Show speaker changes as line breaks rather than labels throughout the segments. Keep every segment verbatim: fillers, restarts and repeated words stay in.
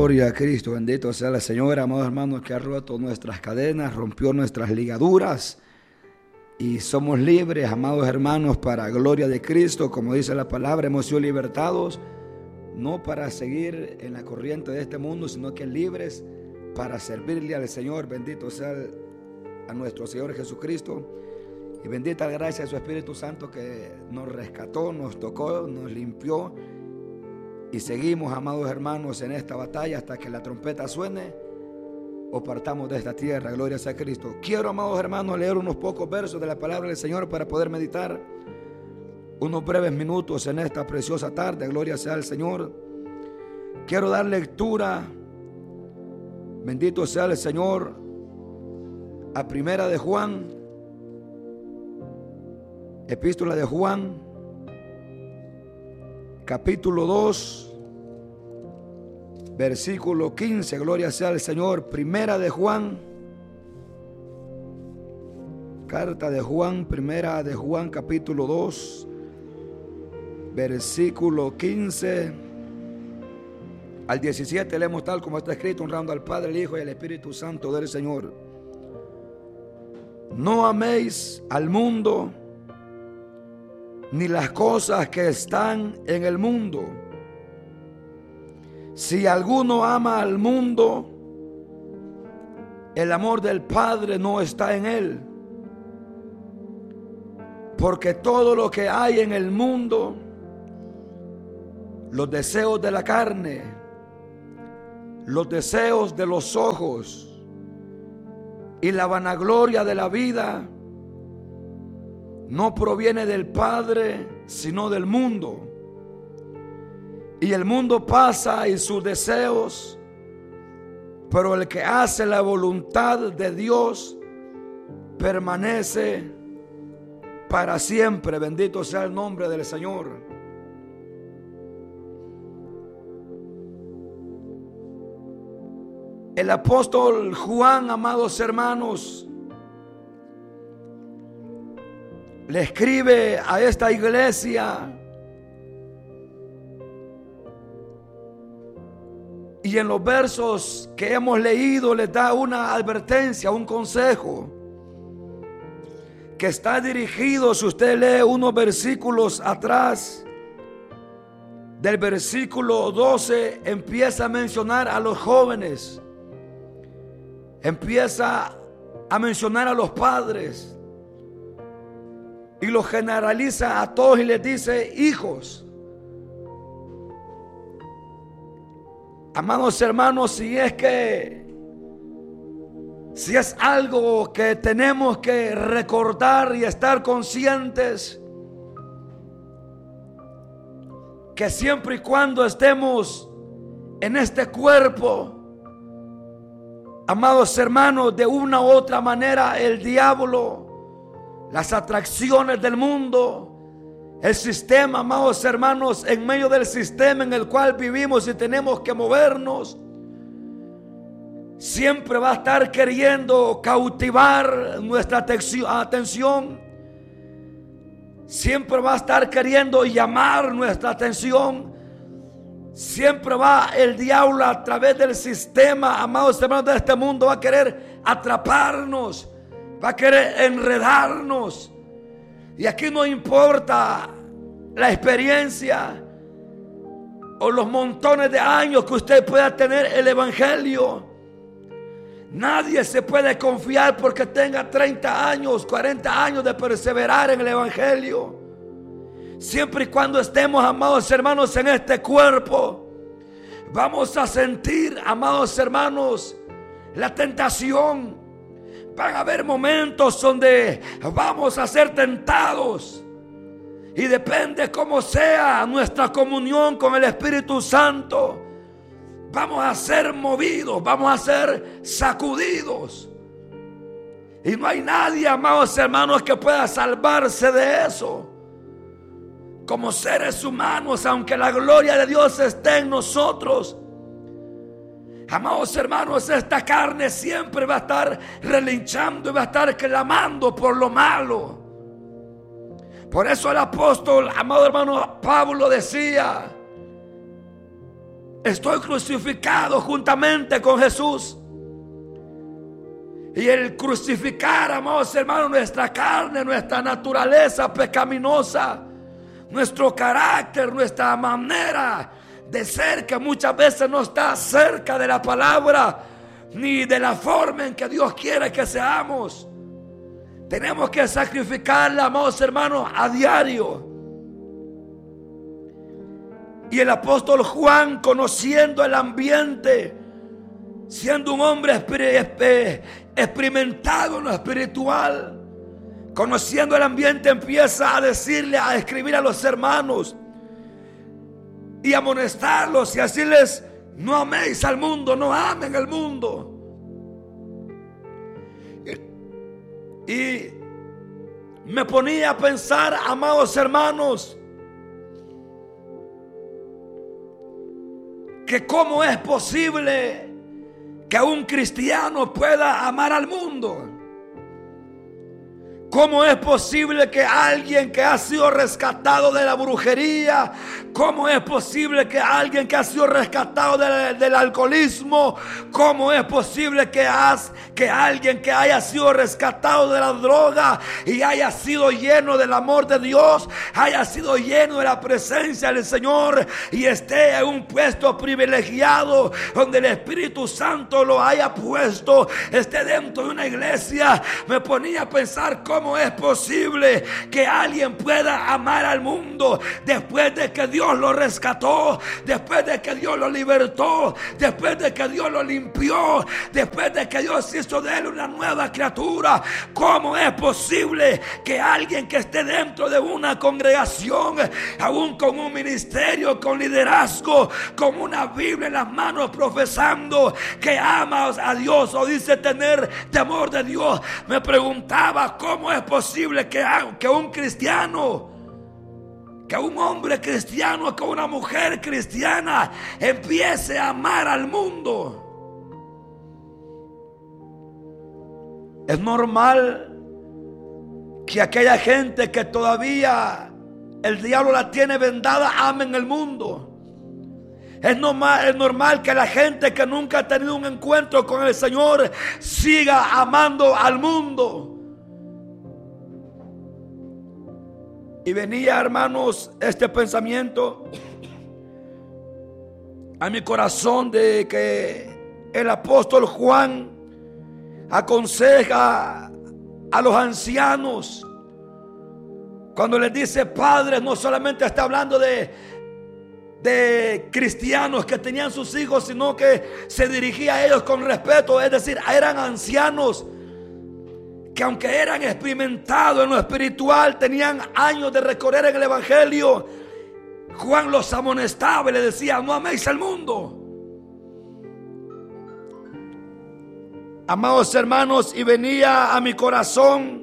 Gloria a Cristo, bendito sea el Señor, amados hermanos, que ha roto nuestras cadenas, rompió nuestras ligaduras y somos libres, amados hermanos, para gloria de Cristo. Como dice la palabra, hemos sido libertados, no para seguir en la corriente de este mundo, sino que libres para servirle al Señor. Bendito sea a nuestro Señor Jesucristo y bendita la gracia de su Espíritu Santo, que nos rescató, nos tocó, nos limpió. Y seguimos, amados hermanos, en esta batalla hasta que la trompeta suene o partamos de esta tierra. Gloria sea a Cristo. Quiero, amados hermanos, leer unos pocos versos de la palabra del Señor para poder meditar unos breves minutos en esta preciosa tarde. Gloria sea al Señor. Quiero dar lectura, bendito sea el Señor, a primera de Juan, epístola de Juan, capítulo dos, versículo quince. Gloria sea al Señor. Primera de Juan, carta de Juan, primera de Juan, capítulo dos, versículo quince al diecisiete. Leemos tal como está escrito, honrando al Padre, al Hijo y al Espíritu Santo del Señor. No améis al mundo ni las cosas que están en el mundo. Si alguno ama al mundo, el amor del Padre no está en él. Porque todo lo que hay en el mundo, los deseos de la carne, los deseos de los ojos y la vanagloria de la vida, no proviene del Padre, sino del mundo. Y el mundo pasa y sus deseos, pero el que hace la voluntad de Dios permanece para siempre. Bendito sea el nombre del Señor. El apóstol Juan, amados hermanos, le escribe a esta iglesia y en los versos que hemos leído les da una advertencia, un consejo que está dirigido, si usted lee unos versículos atrás, del versículo doce empieza a mencionar a los jóvenes, empieza a mencionar a los padres y los generaliza a todos y les dice hijos. Amados hermanos, si es que si es algo que tenemos que recordar y estar conscientes, que siempre y cuando estemos en este cuerpo, amados hermanos, de una u otra manera el diablo, las atracciones del mundo, el sistema, amados hermanos, en medio del sistema en el cual vivimos y tenemos que movernos, siempre va a estar queriendo cautivar nuestra atención, siempre va a estar queriendo llamar nuestra atención, siempre va el diablo a través del sistema, amados hermanos, de este mundo, va a querer atraparnos, va a querer enredarnos. Y aquí no importa la experiencia o los montones de años que usted pueda tener el evangelio. Nadie se puede confiar porque tenga treinta años, cuarenta años de perseverar en el evangelio. Siempre y cuando estemos, amados hermanos, en este cuerpo, vamos a sentir, amados hermanos, la tentación. Van a haber momentos donde vamos a ser tentados. Y depende cómo sea nuestra comunión con el Espíritu Santo, vamos a ser movidos, vamos a ser sacudidos. Y no hay nadie, amados hermanos, que pueda salvarse de eso. Como seres humanos, aunque la gloria de Dios esté en nosotros, amados hermanos, esta carne siempre va a estar relinchando y va a estar clamando por lo malo. Por eso el apóstol, amado hermano Pablo, decía estoy crucificado juntamente con Jesús. Y el crucificar, amados hermanos, nuestra carne, nuestra naturaleza pecaminosa, nuestro carácter, nuestra manera de ser, que muchas veces no está cerca de la palabra ni de la forma en que Dios quiere que seamos. Tenemos que sacrificarla, amados hermanos, a diario. Y el apóstol Juan, conociendo el ambiente, siendo un hombre experimentado en lo espiritual, conociendo el ambiente, empieza a decirle, a escribir a los hermanos y amonestarlos y decirles: no améis al mundo, no amen el mundo. Y me ponía a pensar, amados hermanos, que cómo es posible que un cristiano pueda amar al mundo. ¿Cómo es posible que alguien que ha sido rescatado de la brujería, cómo es posible que alguien que ha sido rescatado de, del alcoholismo, cómo es posible que, has, que alguien que haya sido rescatado de la droga y haya sido lleno del amor de Dios, haya sido lleno de la presencia del Señor y esté en un puesto privilegiado donde el Espíritu Santo lo haya puesto, esté dentro de una iglesia? Me ponía a pensar cómo ¿Cómo es posible que alguien pueda amar al mundo después de que Dios lo rescató, después de que Dios lo libertó, después de que Dios lo limpió, después de que Dios hizo de él una nueva criatura? ¿Cómo es posible que alguien que esté dentro de una congregación, aún con un ministerio, con liderazgo, con una Biblia en las manos, profesando que ama a Dios o dice tener temor de Dios, me preguntaba cómo es posible que, que un cristiano, que un hombre cristiano, que una mujer cristiana empiece a amar al mundo? Es normal que aquella gente que todavía el diablo la tiene vendada amen el mundo. Es normal, es normal que la gente que nunca ha tenido un encuentro con el Señor siga amando al mundo. Y venía, hermanos, este pensamiento a mi corazón de que el apóstol Juan aconseja a los ancianos cuando les dice padres. No solamente está hablando de, de cristianos que tenían sus hijos, sino que se dirigía a ellos con respeto. Es decir, eran ancianos que aunque eran experimentados en lo espiritual, tenían años de recorrer en el evangelio. Juan los amonestaba y le decía: no améis al mundo. Amados hermanos, y venía a mi corazón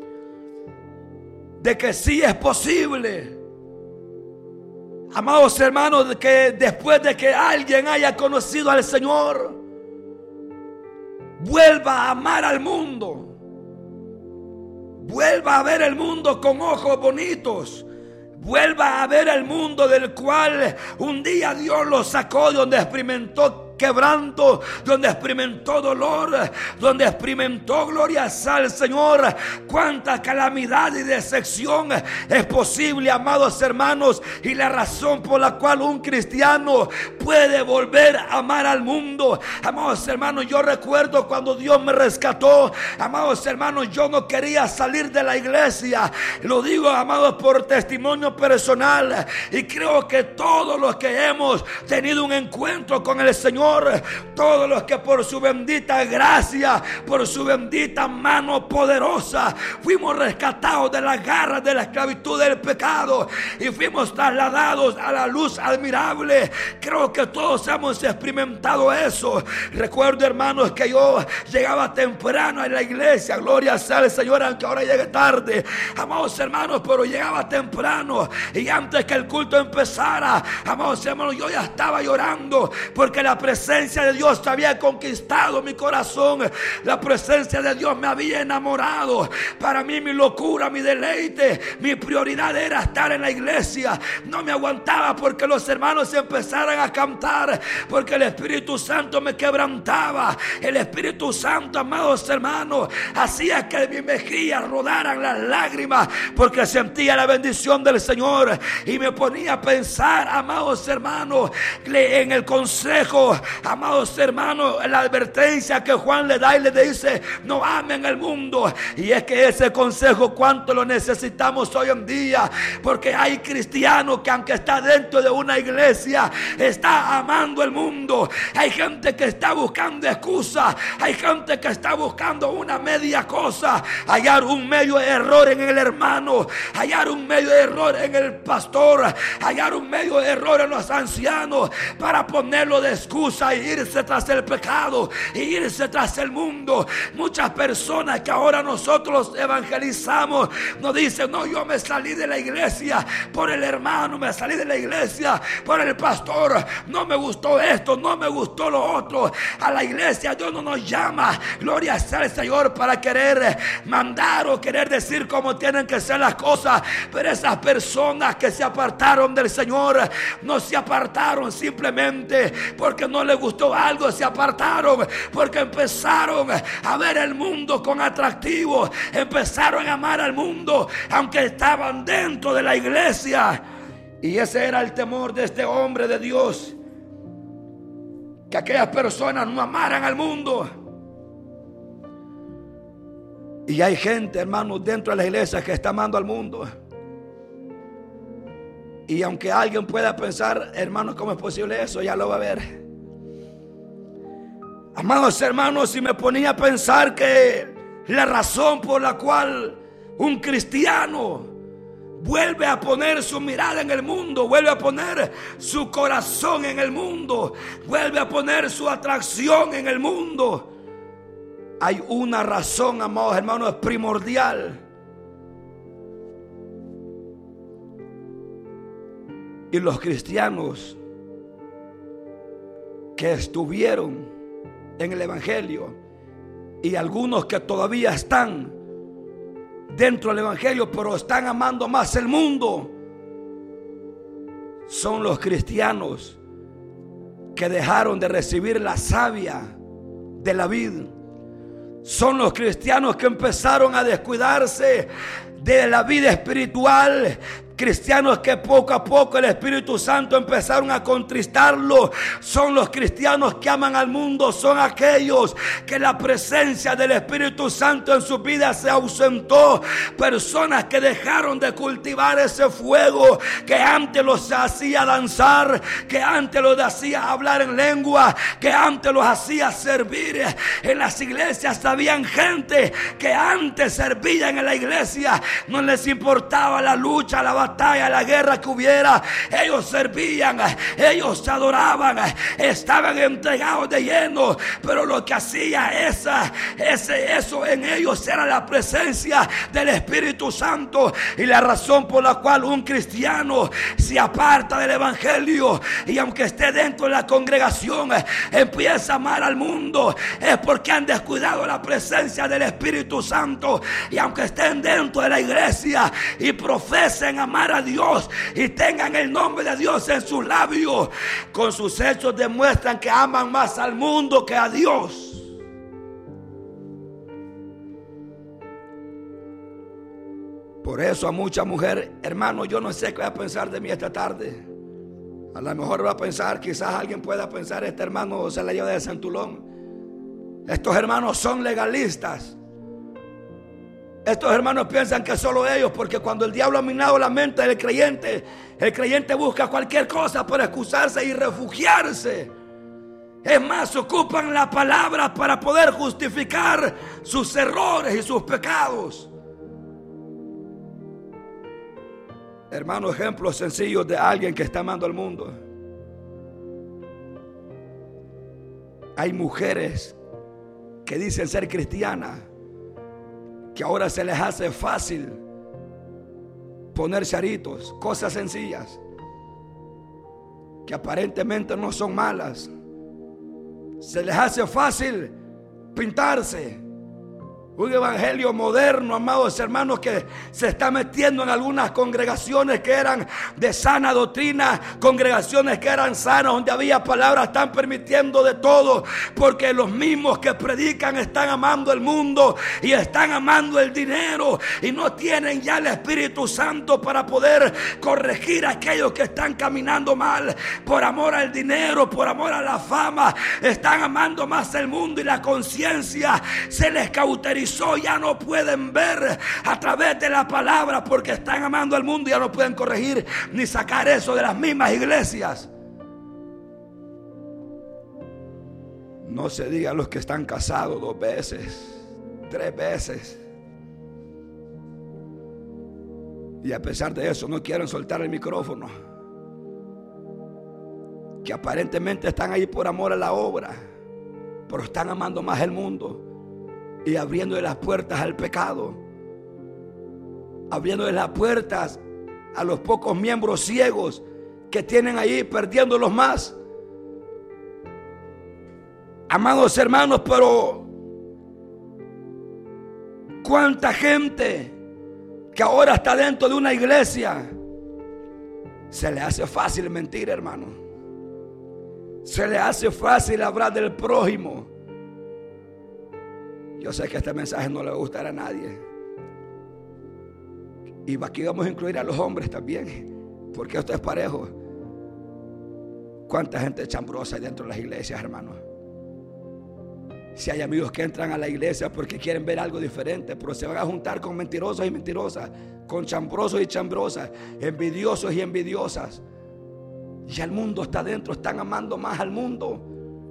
de que sí es posible, amados hermanos, de que después de que alguien haya conocido al Señor, vuelva a amar al mundo. Vuelva a ver el mundo con ojos bonitos. Vuelva a ver el mundo del cual un día Dios lo sacó, donde experimentó quebranto, donde experimentó dolor, donde experimentó gloria al Señor. Cuánta calamidad y decepción es posible, amados hermanos, y la razón por la cual un cristiano puede volver a amar al mundo. Amados hermanos, yo recuerdo cuando Dios me rescató, amados hermanos, yo no quería salir de la iglesia. Lo digo, amados, por testimonio personal, y creo que todos los que hemos tenido un encuentro con el Señor, todos los que por su bendita gracia, por su bendita mano poderosa, fuimos rescatados de las garras de la esclavitud del pecado y fuimos trasladados a la luz admirable. Creo que todos hemos experimentado eso. Recuerdo, hermanos, que yo llegaba temprano a la iglesia, gloria sea al Señor, aunque ahora llegue tarde, amados hermanos, pero llegaba temprano, y antes que el culto empezara, amados hermanos, yo ya estaba llorando porque la presencia presencia de Dios había conquistado mi corazón. La presencia de Dios me había enamorado. Para mí mi locura, mi deleite, mi prioridad era estar en la iglesia. No me aguantaba porque los hermanos empezaran a cantar, porque el Espíritu Santo me quebrantaba. El Espíritu Santo, amados hermanos, hacía que de mi mejilla rodaran las lágrimas, porque sentía la bendición del Señor. Y me ponía a pensar, amados hermanos, en el consejo, amados hermanos, en la advertencia que Juan le da y le dice: no amen el mundo. Y es que ese consejo cuánto lo necesitamos hoy en día, porque hay cristianos que aunque está dentro de una iglesia, está amando el mundo. Hay gente que está buscando excusas, hay gente que está buscando una media cosa, hallar un medio error en el hermano, hallar un medio error en el pastor, hallar un medio error en los ancianos, para ponerlo de excusa e irse tras el pecado, e irse tras el mundo. Muchas personas que ahora nosotros evangelizamos nos dicen: no, yo me salí de la iglesia por el hermano, me salí de la iglesia por el pastor, no me gustó esto, no me gustó lo otro. A la iglesia Dios no nos llama, gloria sea al Señor, para querer mandar o querer decir cómo tienen que ser las cosas. Pero esas personas que se apartaron del Señor no se apartaron simplemente porque no les gustó algo, se apartaron porque empezaron a ver el mundo con atractivo, empezaron a amar al mundo aunque estaban dentro de la iglesia. Y ese era el temor de este hombre de Dios, que aquellas personas no amaran al mundo. Y hay gente, hermanos, dentro de la iglesia que está amando al mundo. Y aunque alguien pueda pensar: hermanos, ¿cómo es posible eso? Ya lo va a ver. Amados hermanos, si me ponía a pensar que la razón por la cual un cristiano vuelve a poner su mirada en el mundo, vuelve a poner su corazón en el mundo, vuelve a poner su atracción en el mundo, hay una razón, amados hermanos, primordial. Y los cristianos que estuvieron en el evangelio, y algunos que todavía están dentro del evangelio pero están amando más el mundo, son los cristianos que dejaron de recibir la savia de la vid. Son los cristianos que empezaron a descuidarse de la vida espiritual. Cristianos que poco a poco el Espíritu Santo empezaron a contristarlo. Son los cristianos que aman al mundo. Son aquellos que la presencia del Espíritu Santo en su vida se ausentó. Personas que dejaron de cultivar ese fuego que antes los hacía danzar, que antes los hacía hablar en lengua, que antes los hacía servir. En las iglesias habían gente que antes servían en la iglesia, no les importaba la lucha, la batalla, la guerra que hubiera. Ellos servían, ellos adoraban, estaban entregados de lleno. Pero lo que hacía esa, ese, eso en ellos era la presencia del Espíritu Santo. Y la razón por la cual un cristiano se aparta del evangelio y aunque esté dentro de la congregación empieza a amar al mundo, es porque han descuidado la presencia del Espíritu Santo. Y aunque estén dentro de la iglesia y profesen amar a Dios y tengan el nombre de Dios en sus labios, con sus hechos demuestran que aman más al mundo que a Dios. Por eso a mucha mujer, hermano, yo no sé qué va a pensar de mí esta tarde. A lo mejor va a pensar, quizás alguien pueda pensar: este hermano se la lleva de Santulón. Estos hermanos son legalistas. Estos hermanos piensan que solo ellos, porque cuando el diablo ha minado la mente del creyente, el creyente busca cualquier cosa para excusarse y refugiarse. Es más, ocupan la palabra para poder justificar sus errores y sus pecados. Hermano, ejemplos sencillos de alguien que está amando al mundo. Hay mujeres que dicen ser cristianas, que ahora se les hace fácil ponerse aritos, cosas sencillas que aparentemente no son malas, Se les hace fácil pintarse. Un evangelio moderno, amados hermanos, que se está metiendo en algunas congregaciones que eran de sana doctrina, congregaciones que eran sanas, donde había palabras, están permitiendo de todo, porque los mismos que predican están amando el mundo y están amando el dinero y no tienen ya el Espíritu Santo para poder corregir a aquellos que están caminando mal por amor al dinero, por amor a la fama. Están amando más el mundo y la conciencia se les cauterizó. Ya no pueden ver a través de la palabra porque están amando al mundo. Ya no pueden corregir ni sacar eso de las mismas iglesias. No se diga los que están casados dos veces, tres veces, y a pesar de eso no quieren soltar el micrófono, que aparentemente están ahí por amor a la obra, pero están amando más el mundo y abriéndole las puertas al pecado, abriéndole las puertas a los pocos miembros ciegos que tienen ahí, perdiéndolos más. Amados hermanos, pero cuánta gente que ahora está dentro de una iglesia, se le hace fácil mentir, hermano. Se le hace fácil hablar del prójimo. Yo sé que este mensaje no le va a gustar a nadie. Y aquí vamos a incluir a los hombres también, porque esto es parejo. ¿Cuánta gente chambrosa hay dentro de las iglesias, hermanos? Si hay amigos que entran a la iglesia porque quieren ver algo diferente, pero se van a juntar con mentirosos y mentirosas, con chambrosos y chambrosas, envidiosos y envidiosas. Y el mundo está dentro, están amando más al mundo.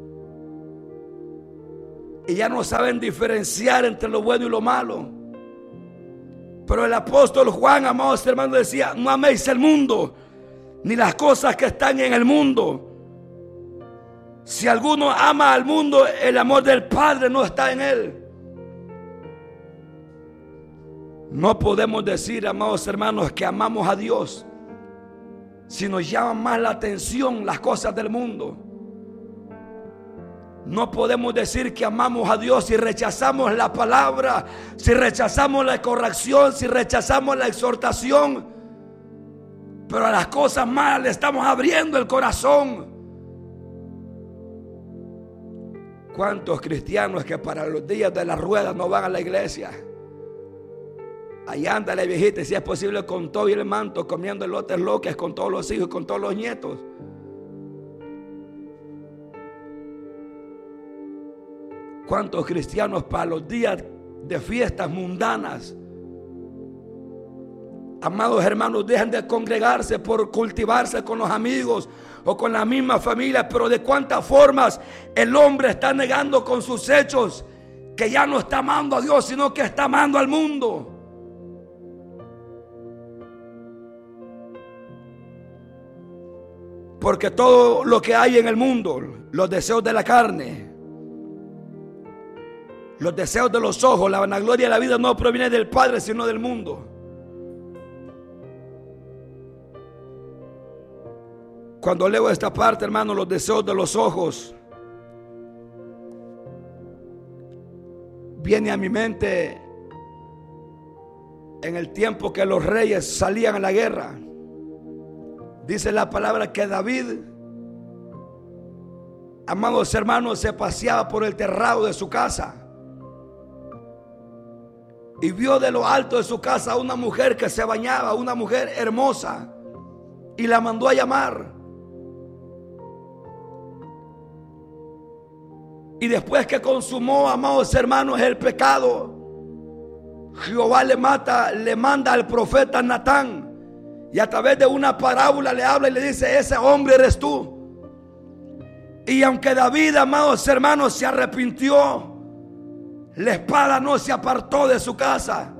Y ya no saben diferenciar entre lo bueno y lo malo. Pero el apóstol Juan, amados hermanos, decía: no améis el mundo, ni las cosas que están en el mundo. Si alguno ama al mundo, el amor del Padre no está en él. No podemos decir, amados hermanos, que amamos a Dios si nos llaman más la atención las cosas del mundo. No podemos decir que amamos a Dios si rechazamos la palabra, si rechazamos la corrección, si rechazamos la exhortación. Pero a las cosas malas le estamos abriendo el corazón. ¿Cuántos cristianos que para los días de la rueda no van a la iglesia? Ahí anda la viejita, y si es posible con todo y el manto, comiendo elotes locos con todos los hijos y con todos los nietos. ¿Cuántos cristianos para los días de fiestas mundanas, amados hermanos, dejan de congregarse por cultivarse con los amigos o con la misma familia? Pero de cuántas formas el hombre está negando con sus hechos que ya no está amando a Dios, sino que está amando al mundo. Porque todo lo que hay en el mundo, los deseos de la carne, los deseos de los ojos, la vanagloria de la vida, no proviene del Padre, sino del mundo. Cuando leo esta parte, hermano, los deseos de los ojos, viene a mi mente en el tiempo que los reyes salían a la guerra. Dice la palabra que David, amados hermanos, se paseaba por el terrado de su casa y vio de lo alto de su casa a una mujer que se bañaba, una mujer hermosa, y la mandó a llamar. Y después que consumó, amados hermanos, el pecado, Jehová le mata, le manda al profeta Natán, y a través de una parábola le habla y le dice: ese hombre eres tú. Y aunque David, amados hermanos, se arrepintió, la espada no se apartó de su casa.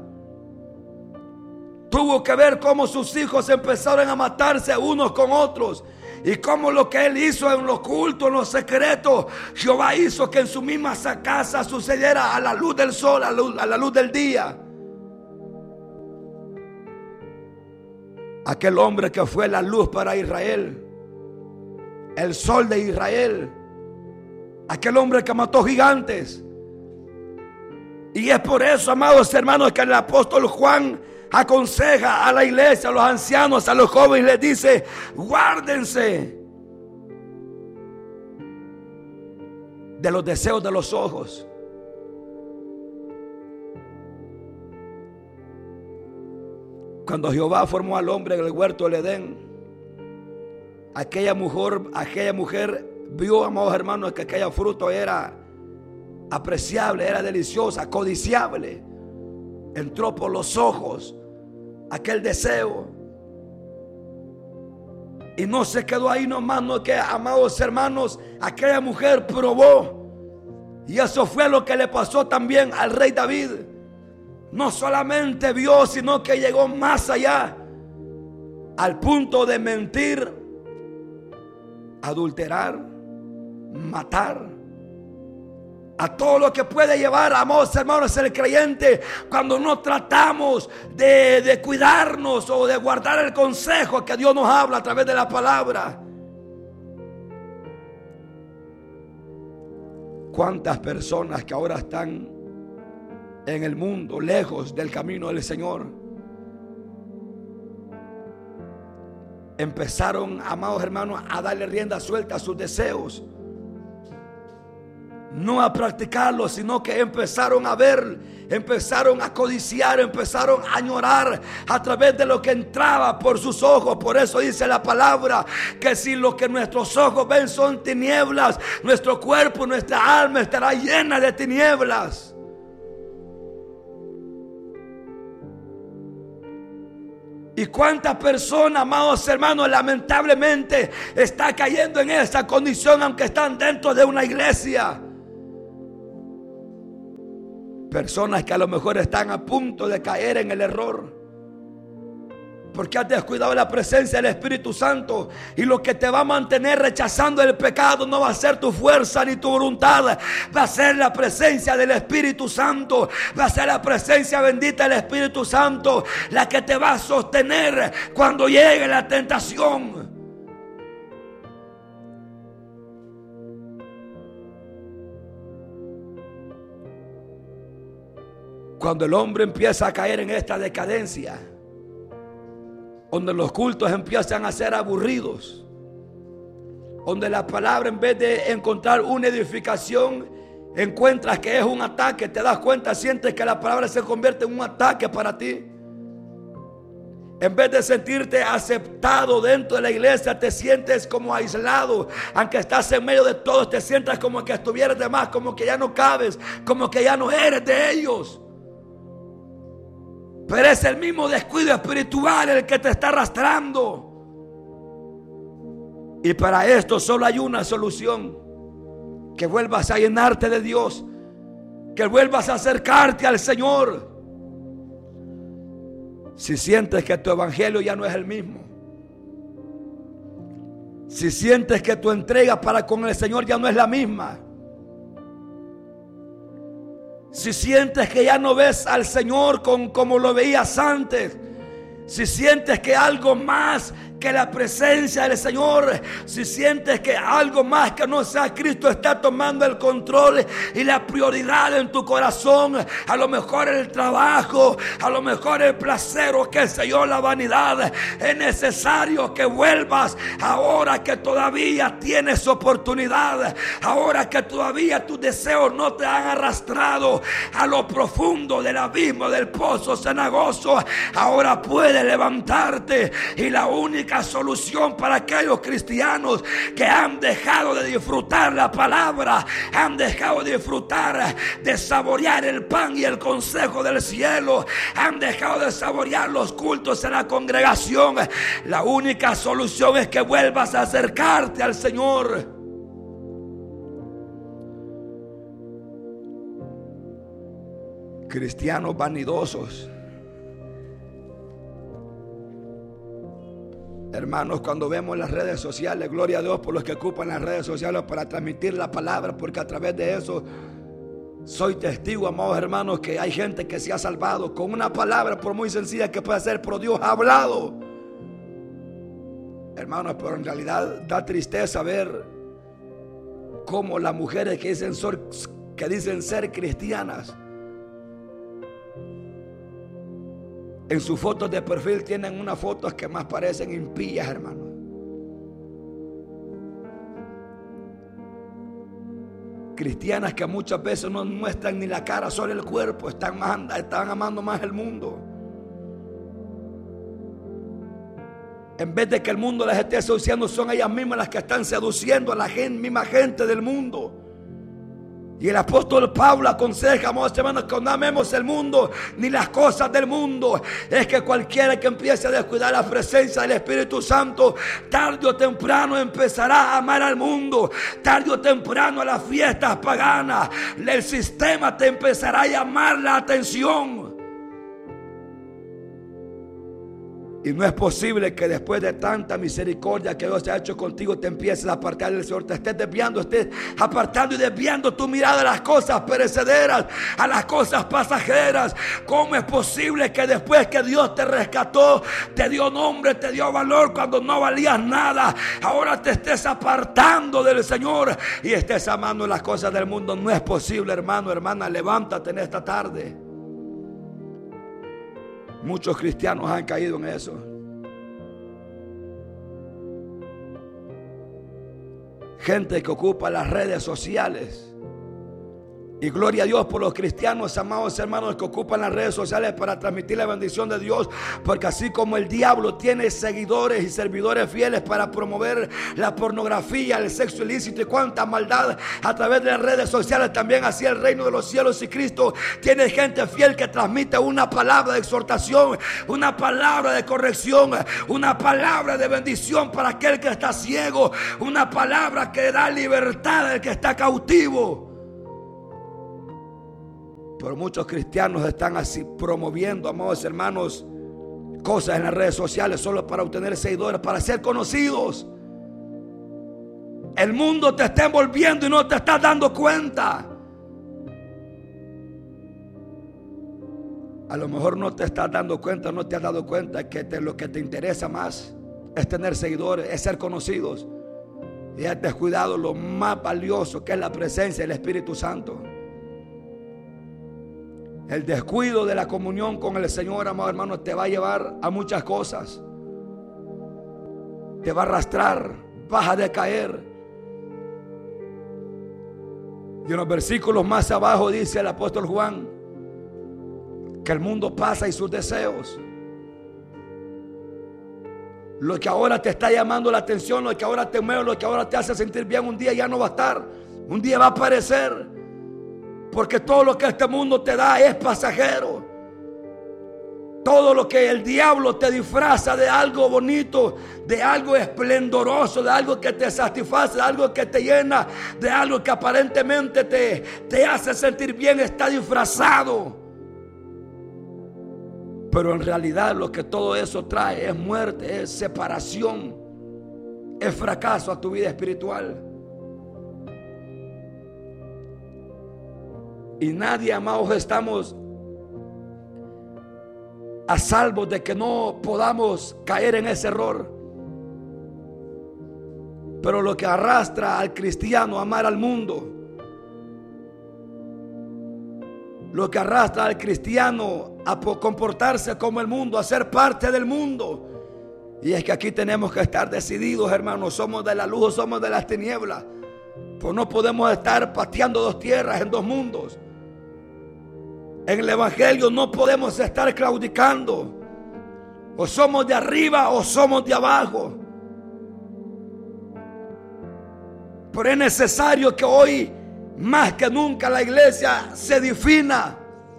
Tuvo que ver cómo sus hijos empezaron a matarse unos con otros, y cómo lo que él hizo en lo oculto, en lo secreto, Jehová hizo que en su misma casa sucediera a la luz del sol, a la luz, a la luz del día. Aquel hombre que fue la luz para Israel, el sol de Israel, aquel hombre que mató gigantes. Y es por eso, amados hermanos, que el apóstol Juan aconseja a la iglesia, a los ancianos, a los jóvenes, les dice: guárdense de los deseos de los ojos. Cuando Jehová formó al hombre en el huerto del Edén, aquella mujer, aquella mujer vio, amados hermanos, que aquel fruto era apreciable, era deliciosa, codiciable. Entró por los ojos aquel deseo. Y no se quedó ahí nomás, no, que, amados hermanos, aquella mujer probó. Y eso fue lo que le pasó también al rey David. No solamente vio, sino que llegó más allá, al punto de mentir, adulterar, matar, a todo lo que puede llevar, amados hermanos, el creyente cuando no tratamos de, de cuidarnos o de guardar el consejo que Dios nos habla a través de la palabra. ¿Cuántas personas que ahora están en el mundo lejos del camino del Señor empezaron, amados hermanos, a darle rienda suelta a sus deseos? No a practicarlo, sino que empezaron a ver, empezaron a codiciar, empezaron a añorar a través de lo que entraba por sus ojos. Por eso dice la palabra que si lo que nuestros ojos ven son tinieblas, nuestro cuerpo, nuestra alma estará llena de tinieblas. Y cuántas personas, amados hermanos, lamentablemente está cayendo en esa condición, aunque están dentro de una iglesia. Personas que a lo mejor están a punto de caer en el error, porque has descuidado la presencia del Espíritu Santo. Y lo que te va a mantener rechazando el pecado no va a ser tu fuerza ni tu voluntad, va a ser la presencia del Espíritu Santo. Va a ser la presencia bendita del Espíritu Santo la que te va a sostener cuando llegue la tentación. Cuando el hombre empieza a caer en esta decadencia, donde los cultos empiezan a ser aburridos, donde la palabra, en vez de encontrar una edificación, encuentras que es un ataque, te das cuenta, sientes que la palabra se convierte en un ataque para ti. En vez de sentirte aceptado dentro de la iglesia, te sientes como aislado. Aunque estás en medio de todos, te sientas como que estuvieras de más, como que ya no cabes, como que ya no eres de ellos. Pero es el mismo descuido espiritual el que te está arrastrando. Y para esto solo hay una solución: que vuelvas a llenarte de Dios, que vuelvas a acercarte al Señor. Si sientes que tu evangelio ya no es el mismo, si sientes que tu entrega para con el Señor ya no es la misma, si sientes que ya no ves al Señor con, como lo veías antes, si sientes que algo más que la presencia del Señor, si sientes que algo más que no sea Cristo está tomando el control y la prioridad en tu corazón, a lo mejor el trabajo, a lo mejor el placer o qué sé yo, la vanidad, es necesario que vuelvas ahora que todavía tienes oportunidad, ahora que todavía tus deseos no te han arrastrado a lo profundo del abismo del pozo cenagoso. Ahora puedes levantarte, y la única solución para aquellos cristianos que han dejado de disfrutar la palabra, han dejado de disfrutar, de saborear el pan y el consejo del cielo, han dejado de saborear los cultos en la congregación, la única solución es que vuelvas a acercarte al Señor. Cristianos vanidosos, hermanos, cuando vemos las redes sociales, gloria a Dios por los que ocupan las redes sociales para transmitir la palabra, porque a través de eso soy testigo, amados hermanos, que hay gente que se ha salvado con una palabra, por muy sencilla que pueda ser, pero Dios ha hablado. Hermanos, pero en realidad da tristeza ver como las mujeres que dicen ser, que dicen ser cristianas, en sus fotos de perfil tienen unas fotos que más parecen impías, hermano. Cristianas que muchas veces no muestran ni la cara, solo el cuerpo. Están, más, están amando más el mundo. En vez de que el mundo las esté seduciendo, son ellas mismas las que están seduciendo a la gente, misma gente del mundo. Y el apóstol Pablo aconseja, amados hermanos, que no amemos el mundo ni las cosas del mundo. Es que cualquiera que empiece a descuidar la presencia del Espíritu Santo, tarde o temprano empezará a amar al mundo. Tarde o temprano a las fiestas paganas, el sistema te empezará a llamar la atención. Y no es posible que después de tanta misericordia que Dios ha hecho contigo, te empieces a apartar del Señor, te estés desviando, estés apartando y desviando tu mirada a las cosas perecederas, a las cosas pasajeras. ¿Cómo es posible que después que Dios te rescató, te dio nombre, te dio valor cuando no valías nada, ahora te estés apartando del Señor y estés amando las cosas del mundo? No es posible, hermano, hermana, levántate en esta tarde. Muchos cristianos han caído en eso. Gente que ocupa las redes sociales. Y gloria a Dios por los cristianos, amados hermanos, que ocupan las redes sociales para transmitir la bendición de Dios. Porque así como el diablo tiene seguidores y servidores fieles para promover la pornografía, el sexo ilícito y cuanta maldad a través de las redes sociales, también así el reino de los cielos y Cristo tiene gente fiel que transmite una palabra de exhortación, una palabra de corrección, una palabra de bendición para aquel que está ciego, una palabra que da libertad al que está cautivo. Pero muchos cristianos están así promoviendo, amados hermanos, cosas en las redes sociales solo para obtener seguidores, para ser conocidos. El mundo te está envolviendo y no te estás dando cuenta. A lo mejor no te estás dando cuenta, no te has dado cuenta que te, lo que te interesa más es tener seguidores, es ser conocidos. Y has descuidado lo más valioso, que es la presencia del Espíritu Santo. El descuido de la comunión con el Señor, amado hermano, te va a llevar a muchas cosas. Te va a arrastrar, vas a decaer. Y en los versículos más abajo dice el apóstol Juan que el mundo pasa y sus deseos. Lo que ahora te está llamando la atención, lo que ahora te mueve, lo que ahora te hace sentir bien, un día ya no va a estar. Un día va a aparecer. Porque todo lo que este mundo te da es pasajero. Todo lo que el diablo te disfraza de algo bonito, de algo esplendoroso, de algo que te satisface, de algo que te llena, de algo que aparentemente te, te hace sentir bien, está disfrazado. Pero en realidad lo que todo eso trae es muerte, es separación, es fracaso a tu vida espiritual. Y nadie, amados, estamos a salvo de que no podamos caer en ese error. Pero lo que arrastra al cristiano a amar al mundo, lo que arrastra al cristiano a comportarse como el mundo, a ser parte del mundo. Y es que aquí tenemos que estar decididos, hermanos. Somos de la luz o somos de las tinieblas. Pues no podemos estar pateando dos tierras en dos mundos. En el evangelio no podemos estar claudicando. O somos de arriba o somos de abajo. Pero es necesario que hoy, más que nunca, la iglesia se defina.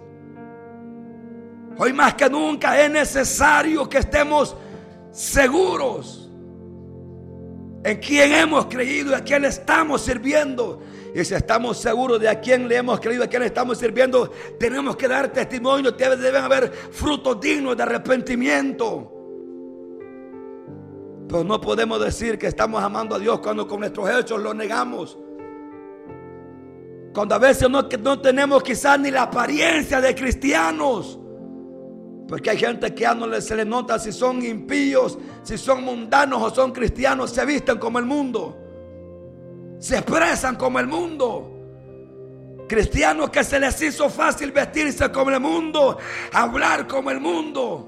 Hoy más que nunca es necesario que estemos seguros en quién hemos creído y a quién estamos sirviendo. Y si estamos seguros de a quién le hemos creído, a quién le estamos sirviendo, tenemos que dar testimonio. Deben haber frutos dignos de arrepentimiento. Pero no podemos decir que estamos amando a Dios cuando con nuestros hechos lo negamos. Cuando a veces no, no tenemos quizás ni la apariencia de cristianos. Porque hay gente que ya no se les nota si son impíos, si son mundanos o son cristianos, se visten como el mundo. se expresan como el mundo. Cristianos que se les hizo fácil vestirse como el mundo, hablar como el mundo.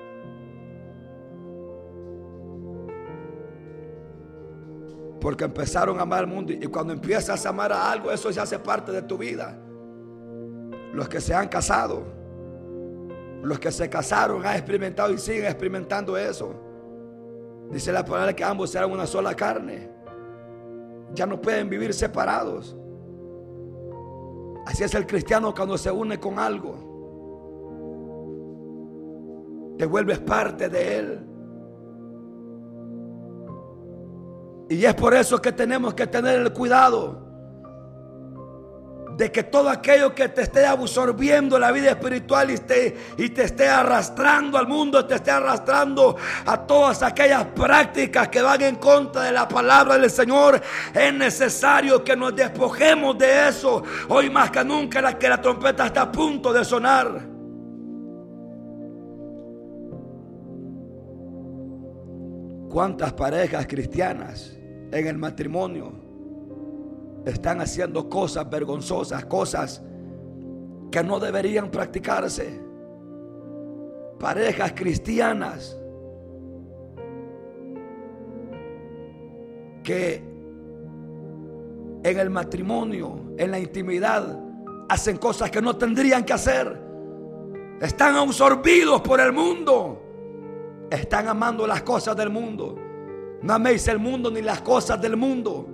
Porque empezaron a amar al mundo. Y cuando empiezas a amar a algo, eso ya hace parte de tu vida. Los que se han casado, los que se casaron han experimentado y siguen experimentando eso. Dice la palabra que ambos serán una sola carne. Ya no pueden vivir separados. Así es el cristiano cuando se une con algo. Te vuelves parte de él. Y es por eso que tenemos que tener el cuidado de que todo aquello que te esté absorbiendo la vida espiritual y te, y te esté arrastrando al mundo, te esté arrastrando a todas aquellas prácticas que van en contra de la palabra del Señor, es necesario que nos despojemos de eso. Hoy más que nunca la que la trompeta está a punto de sonar. ¿Cuántas parejas cristianas en el matrimonio están haciendo cosas vergonzosas, cosas que no deberían practicarse? Parejas cristianas que en el matrimonio, en la intimidad, hacen cosas que no tendrían que hacer. Están absorbidos por el mundo. Están amando las cosas del mundo. No améis el mundo ni las cosas del mundo.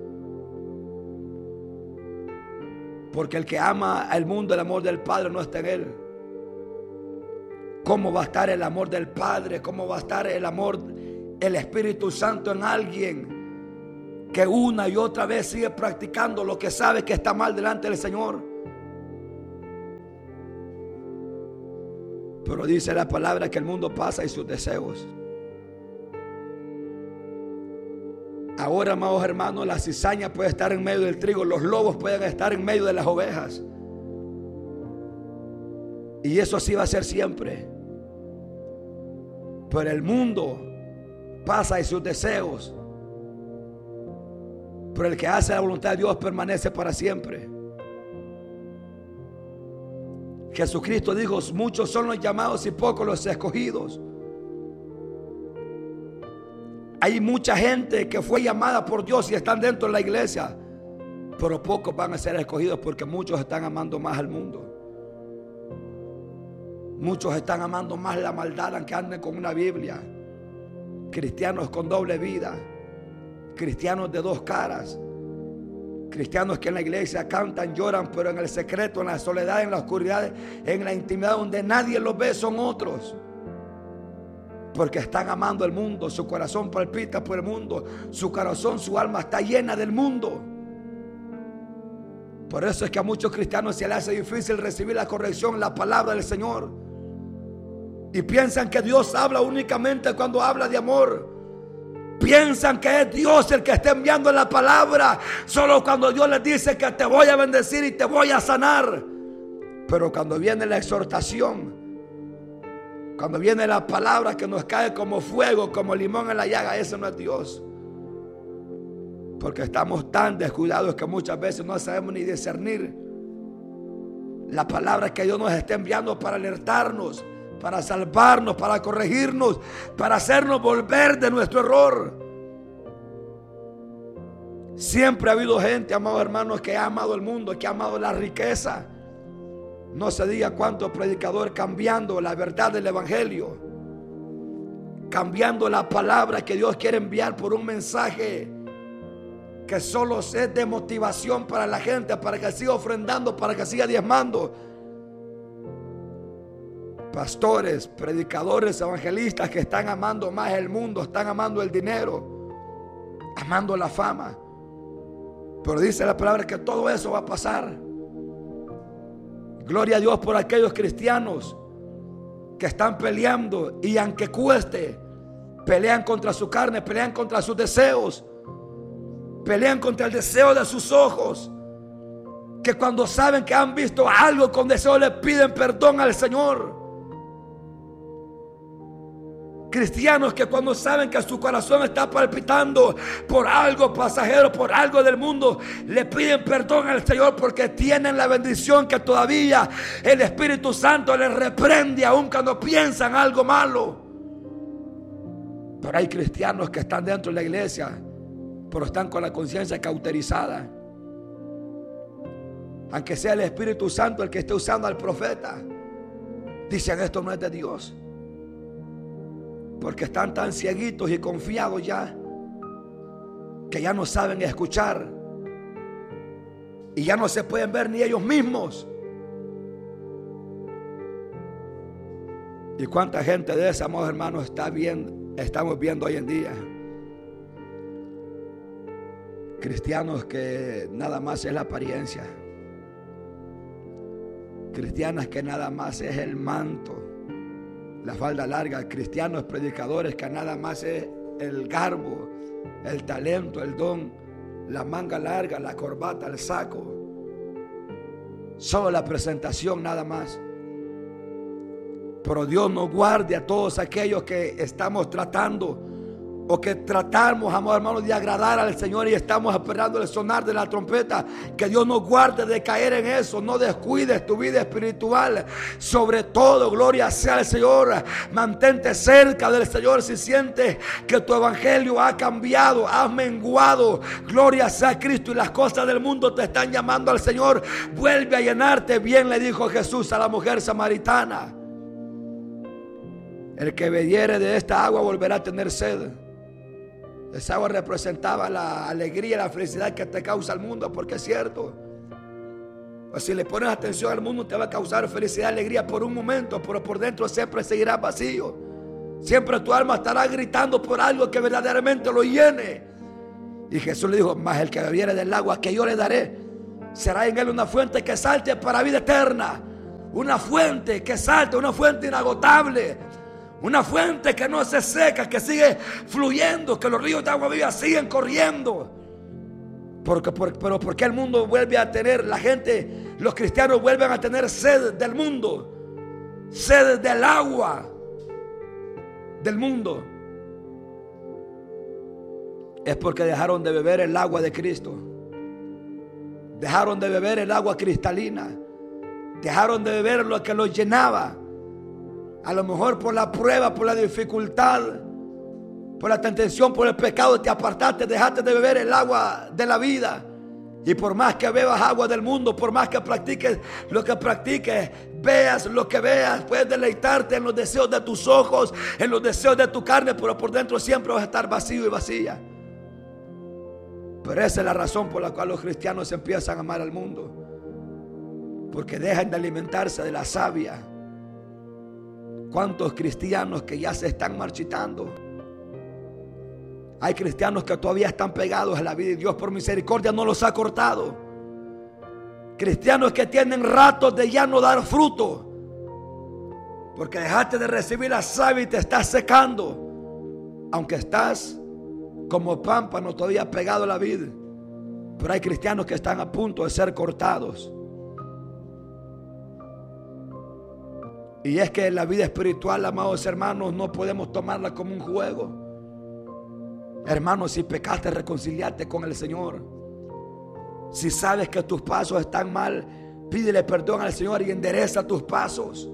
Porque el que ama al mundo, el amor del Padre no está en él. ¿Cómo va a estar el amor del Padre? ¿Cómo va a estar el amor, el Espíritu Santo en alguien que una y otra vez sigue practicando lo que sabe que está mal delante del Señor? Pero dice la palabra que el mundo pasa y sus deseos. Ahora, amados hermanos, la cizaña puede estar en medio del trigo, los lobos pueden estar en medio de las ovejas. Y eso así va a ser siempre. Pero el mundo pasa y sus deseos. Pero el que hace la voluntad de Dios permanece para siempre. Jesucristo dijo: muchos son los llamados y pocos los escogidos. Hay mucha gente que fue llamada por Dios y están dentro de la iglesia, pero pocos van a ser escogidos porque muchos están amando más al mundo. Muchos están amando más la maldad, aunque anden con una Biblia. Cristianos con doble vida, cristianos de dos caras, cristianos que en la iglesia cantan, lloran, pero en el secreto, en la soledad, en la oscuridad, en la intimidad donde nadie los ve, son otros. Porque están amando el mundo, su corazón palpita por el mundo, su corazón, su alma está llena del mundo. Por eso es que a muchos cristianos se les hace difícil recibir la corrección, la palabra del Señor. Y piensan que Dios habla únicamente cuando habla de amor. Piensan que es Dios el que está enviando la palabra solo cuando Dios les dice que te voy a bendecir y te voy a sanar. Pero cuando viene la exhortación, cuando viene la palabra que nos cae como fuego, como limón en la llaga, ese no es Dios. Porque estamos tan descuidados que muchas veces no sabemos ni discernir la palabra que Dios nos está enviando para alertarnos, para salvarnos, para corregirnos, para hacernos volver de nuestro error. Siempre ha habido gente, amados hermanos, que ha amado el mundo, que ha amado la riqueza. No se diga cuántos predicadores cambiando la verdad del evangelio, cambiando la palabra que Dios quiere enviar por un mensaje que solo es de motivación para la gente, para que siga ofrendando, para que siga diezmando. Pastores, predicadores, evangelistas que están amando más el mundo, están amando el dinero, amando la fama. Pero dice la palabra que todo eso va a pasar. Gloria a Dios por aquellos cristianos que están peleando y aunque cueste, pelean contra su carne, pelean contra sus deseos, pelean contra el deseo de sus ojos, que cuando saben que han visto algo con deseo le piden perdón al Señor. Cristianos que cuando saben que su corazón está palpitando por algo pasajero, por algo del mundo, le piden perdón al Señor porque tienen la bendición que todavía el Espíritu Santo les reprende aun cuando piensan algo malo. Pero hay cristianos que están dentro de la iglesia, pero están con la conciencia cauterizada. Aunque sea el Espíritu Santo el que esté usando al profeta, dicen: esto no es de Dios. Porque están tan cieguitos y confiados ya, que ya no saben escuchar. Y ya no se pueden ver ni ellos mismos. ¿Y cuánta gente de esa, amados hermanos, está viendo, estamos viendo hoy en día? Cristianos que nada más es la apariencia. Cristianas que nada más es el manto, la falda larga. Cristianos predicadores que nada más es el garbo, el talento, el don, la manga larga, la corbata, el saco. Solo la presentación nada más. Pero Dios nos guarde a todos aquellos que estamos tratando o que tratamos, amados hermanos, de agradar al Señor y estamos esperando el sonar de la trompeta. Que Dios nos guarde de caer en eso. No descuides tu vida espiritual. Sobre todo, gloria sea al Señor. Mantente cerca del Señor. Si sientes que tu evangelio ha cambiado, has menguado, gloria sea a Cristo, y las cosas del mundo te están llamando al Señor, vuelve a llenarte. Bien le dijo Jesús a la mujer samaritana: el que bebiere de esta agua volverá a tener sed. Esa agua representaba la alegría y la felicidad que te causa el mundo, porque es cierto. Pues si le pones atención al mundo, te va a causar felicidad, alegría por un momento, pero por dentro siempre seguirás vacío. Siempre tu alma estará gritando por algo que verdaderamente lo llene. Y Jesús le dijo: mas el que bebiere del agua que yo le daré, será en él una fuente que salte para vida eterna. Una fuente que salte, una fuente inagotable. Una fuente que no se seca, que sigue fluyendo, que los ríos de agua viva siguen corriendo. Porque, por, pero ¿por qué el mundo vuelve a tener, la gente, los cristianos vuelven a tener sed del mundo? Sed del agua del mundo. Es porque dejaron de beber el agua de Cristo. Dejaron de beber el agua cristalina. Dejaron de beber lo que los llenaba. A lo mejor por la prueba, por la dificultad, por la tentación, por el pecado, te apartaste, dejaste de beber el agua de la vida. Y por más que bebas agua del mundo, por más que practiques lo que practiques, veas lo que veas, puedes deleitarte en los deseos de tus ojos, en los deseos de tu carne, pero por dentro siempre vas a estar vacío y vacía. Pero esa es la razón por la cual los cristianos empiezan a amar al mundo, porque dejan de alimentarse de la savia. ¿Cuántos cristianos que ya se están marchitando? Hay cristianos que todavía están pegados a la vida y Dios por misericordia no los ha cortado. Cristianos que tienen ratos de ya no dar fruto, porque dejaste de recibir la savia y te estás secando, aunque estás como pámpano todavía pegado a la vid. Pero hay cristianos que están a punto de ser cortados. Y es que la vida espiritual, amados hermanos, no podemos tomarla como un juego. Hermanos, si pecaste, reconciliate con el Señor. Si sabes que tus pasos están mal, pídele perdón al Señor y endereza tus pasos.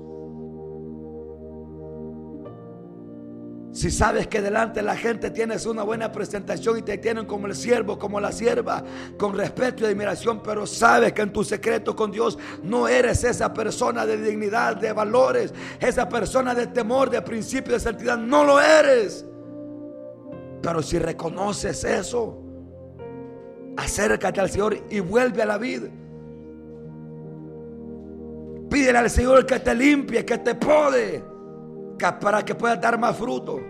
Si sabes que delante de la gente tienes una buena presentación y te tienen como el siervo, como la sierva, con respeto y admiración, pero sabes que en tu secreto con Dios no eres esa persona de dignidad, de valores, esa persona de temor, de principio, de santidad, no lo eres. Pero si reconoces eso, acércate al Señor y vuelve a la vida. Pídele al Señor que te limpie, que te pode, para que puedas dar más fruto.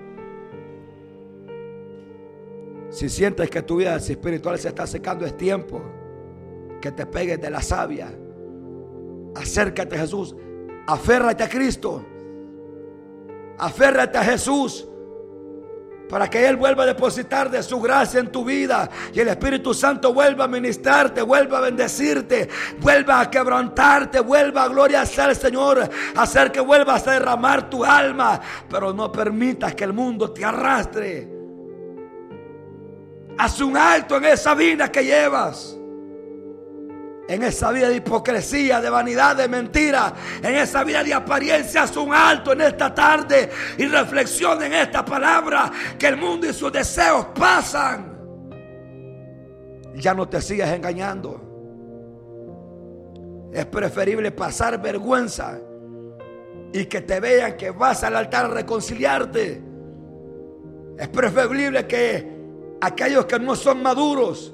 Si sientes que tu vida espiritual se está secando, es tiempo que te pegues de la savia. Acércate a Jesús, aférrate a Cristo, aférrate a Jesús, para que Él vuelva a depositar de su gracia en tu vida y el Espíritu Santo vuelva a ministrarte, vuelva a bendecirte, vuelva a quebrantarte, vuelva a gloriar al Señor, hacer que vuelvas a derramar tu alma. Pero no permitas que el mundo te arrastre. Haz un alto en esa vida que llevas, en esa vida de hipocresía, de vanidad, de mentira, en esa vida de apariencia. Haz un alto en esta tarde y reflexiona en esta palabra, que el mundo y sus deseos pasan. Ya no te sigas engañando. Es preferible pasar vergüenza y que te vean que vas al altar a reconciliarte. Es preferible que aquellos que no son maduros,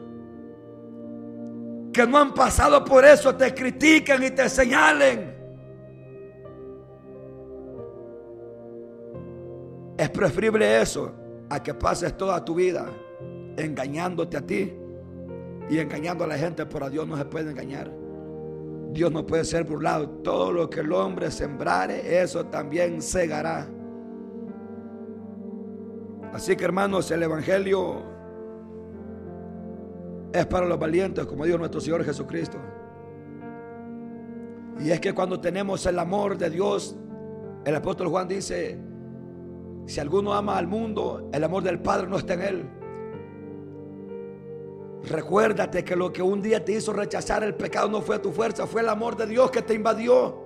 que no han pasado por eso, te critiquen y te señalen. Es preferible eso a que pases toda tu vida engañándote a ti y engañando a la gente. Pero a Dios no se puede engañar. Dios no puede ser burlado. Todo lo que el hombre sembrare, eso también segará. Así que, hermanos, el evangelio es para los valientes, como dijo nuestro Señor Jesucristo. Y es que cuando tenemos el amor de Dios, el apóstol Juan dice: si alguno ama al mundo, el amor del Padre no está en él. Recuérdate que lo que un día te hizo rechazar el pecado no fue tu fuerza, fue el amor de Dios que te invadió.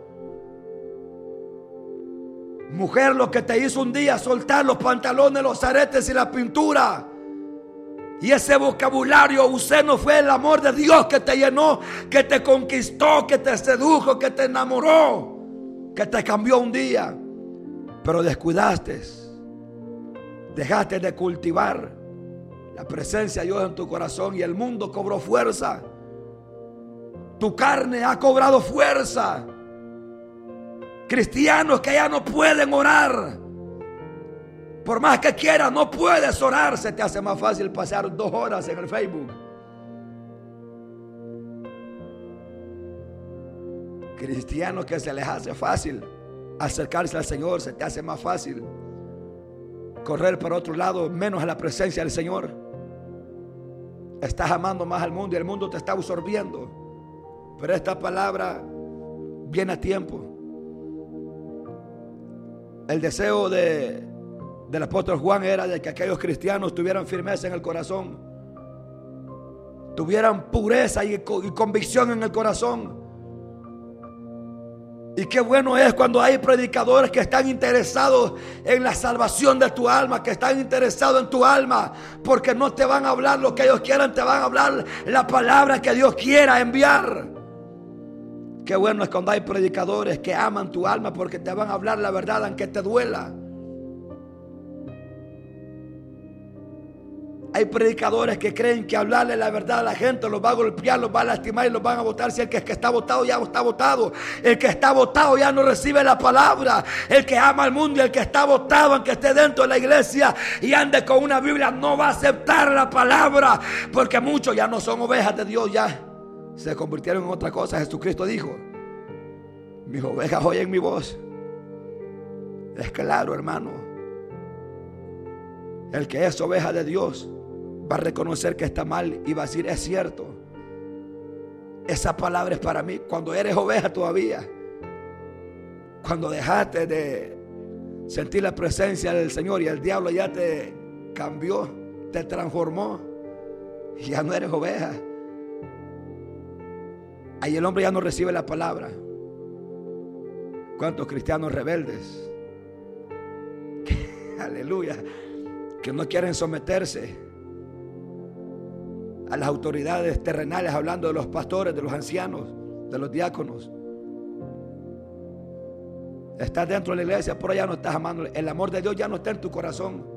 Mujer, lo que te hizo un día soltar los pantalones, los aretes y la pintura y ese vocabulario obsceno, fue el amor de Dios que te llenó, que te conquistó, que te sedujo, que te enamoró, que te cambió un día. Pero descuidaste, dejaste de cultivar la presencia de Dios en tu corazón y el mundo cobró fuerza. Tu carne ha cobrado fuerza. Cristianos que ya no pueden orar, por más que quieras, no puedes orar. Se te hace más fácil pasar dos horas en el Facebook. Cristianos que se les hace fácil acercarse al Señor, se te hace más fácil correr para otro lado, menos a la presencia del Señor. Estás amando más al mundo y el mundo te está absorbiendo. Pero esta palabra viene a tiempo. El deseo de, del apóstol Juan era de que aquellos cristianos tuvieran firmeza en el corazón, tuvieran pureza y, y convicción en el corazón. Y qué bueno es cuando hay predicadores que están interesados en la salvación de tu alma, que están interesados en tu alma, porque no te van a hablar lo que ellos quieran, te van a hablar la palabra que Dios quiera enviar. Qué bueno es cuando hay predicadores que aman tu alma, porque te van a hablar la verdad aunque te duela. Hay predicadores que creen que hablarle la verdad a la gente los va a golpear, los va a lastimar y los van a botar. Si el que está botado ya está botado, el que está botado ya no recibe la palabra. El que ama al mundo y el que está botado, aunque esté dentro de la iglesia y ande con una Biblia, no va a aceptar la palabra, porque muchos ya no son ovejas de Dios, ya se convirtieron en otra cosa. Jesucristo dijo: mis ovejas oyen mi voz. Es claro, hermano, el que es oveja de Dios va a reconocer que está mal y va a decir: es cierto, esa palabra es para mí. Cuando eres oveja todavía, cuando dejaste de sentir la presencia del Señor y el diablo ya te cambió, te transformó, ya no eres oveja. Ahí el hombre ya no recibe la palabra. ¿Cuántos cristianos rebeldes? Aleluya, que no quieren someterse a las autoridades terrenales, hablando de los pastores, de los ancianos, de los diáconos. Estás dentro de la iglesia, pero ya no estás amando. El amor de Dios ya no está en tu corazón.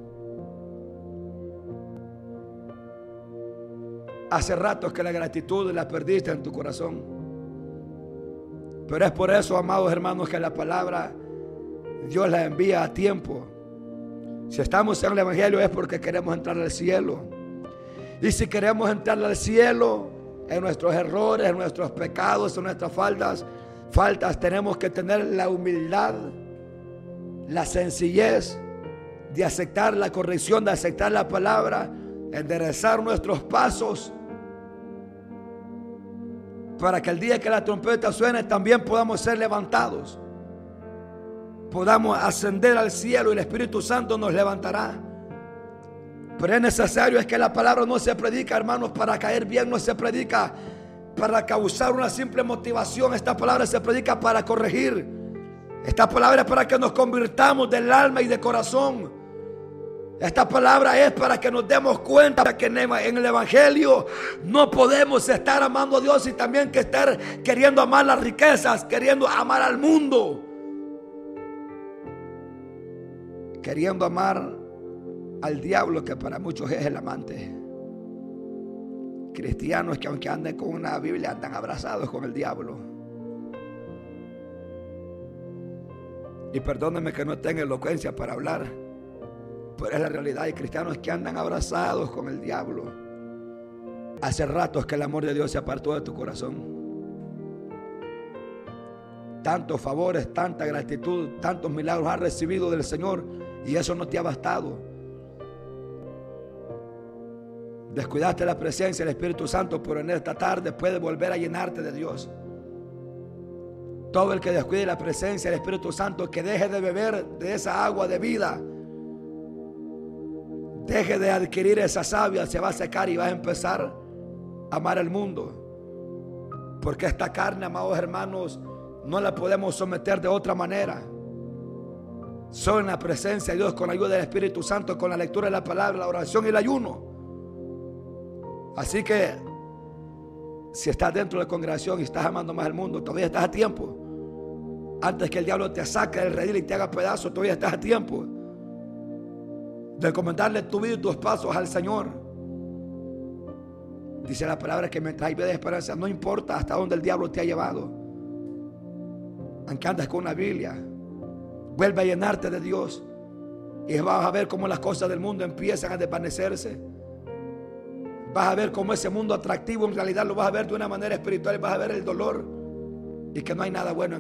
Hace rato que la gratitud la perdiste en tu corazón. Pero es por eso, amados hermanos, que la palabra Dios la envía a tiempo. Si estamos en el evangelio es porque queremos entrar al cielo. Y si queremos entrar al cielo, en nuestros errores, en nuestros pecados, en nuestras faltas, faltas, tenemos que tener la humildad, la sencillez de aceptar la corrección, de aceptar la palabra, enderezar nuestros pasos, para que el día que la trompeta suene también podamos ser levantados, podamos ascender al cielo y el Espíritu Santo nos levantará. Pero es necesario es que la palabra no se predica, hermanos, para caer bien, no se predica para causar una simple motivación. Esta palabra se predica para corregir. Esta palabra es para que nos convirtamos del alma y de corazón. Esta palabra es para que nos demos cuenta que en el Evangelio no podemos estar amando a Dios y también que estar queriendo amar las riquezas, queriendo amar al mundo, queriendo amar al diablo, que para muchos es el amante. Cristianos que aunque anden con una Biblia andan abrazados con el diablo. Y perdónenme que no tenga elocuencia para hablar, pero es la realidad. Hay cristianos que andan abrazados con el diablo. Hace ratos que el amor de Dios se apartó de tu corazón. Tantos favores, tanta gratitud, tantos milagros has recibido del Señor y eso no te ha bastado. Descuidaste la presencia del Espíritu Santo, pero en esta tarde puedes volver a llenarte de Dios. Todo el que descuide la presencia del Espíritu Santo, que deje de beber de esa agua de vida, deje de adquirir esa savia, se va a secar y va a empezar a amar el mundo. Porque esta carne, amados hermanos, no la podemos someter de otra manera. Solo en la presencia de Dios, con la ayuda del Espíritu Santo, con la lectura de la palabra, la oración y el ayuno. Así que si estás dentro de la congregación y estás amando más al mundo, todavía estás a tiempo. Antes que el diablo te saque del redil y te haga pedazos, todavía estás a tiempo de encomendarle tu vida y tus pasos al Señor. Dice la palabra que mientras hay vida de esperanza, no importa hasta dónde el diablo te ha llevado, aunque andas con una Biblia, vuelve a llenarte de Dios y vas a ver cómo las cosas del mundo empiezan a desvanecerse. Vas a ver cómo ese mundo atractivo en realidad lo vas a ver de una manera espiritual y vas a ver el dolor y que no hay nada bueno en